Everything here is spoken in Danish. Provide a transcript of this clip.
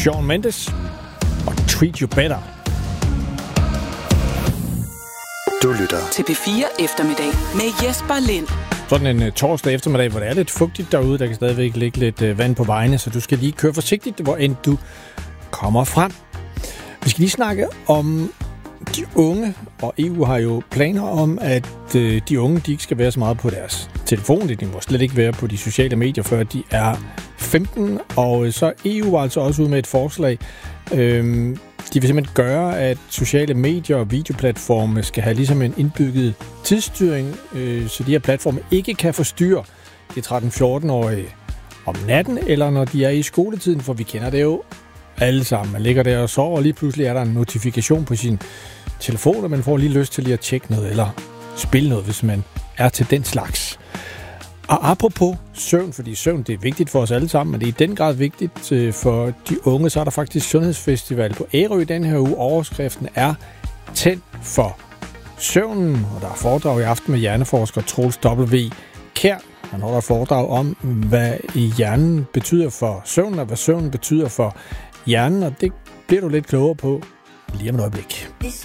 Shawn Mendes og Treat You Better. Du lytter til P4 Eftermiddag med Jesper Lind. Sådan en torsdag eftermiddag, hvor det er lidt fugtigt derude. Der kan stadigvæk ligge lidt vand på vejene, så du skal lige køre forsigtigt, hvor end du kommer frem. Vi skal lige snakke om de unge, og EU har jo planer om, at de unge de ikke skal være så meget på deres telefon. De må slet ikke være på de sociale medier, før de er 15. Og så EU var altså også ude med et forslag. De vil simpelthen gøre, at sociale medier og videoplatforme skal have ligesom en indbygget tidsstyring, så de her platforme ikke kan forstyrre de 13-14-årige om natten, eller når de er i skoletiden, for vi kender det jo alle sammen. Man ligger der og sover, og lige pludselig er der en notifikation på sin telefon, og man får lige lyst til lige at tjekke noget, eller spille noget, hvis man er til den slags. Og apropos søvn, fordi søvn det er vigtigt for os alle sammen, men det er i den grad vigtigt for de unge, så er der faktisk Sundhedsfestival på Ærø den her uge. Overskriften er Tænd for søvnen, og der er foredrag i aften med hjerneforsker Troels W. Kjær. Han holder et foredrag om, hvad hjernen betyder for søvnen, og hvad søvnen betyder for hjernen, og det bliver du lidt klogere på lige om et øjeblik.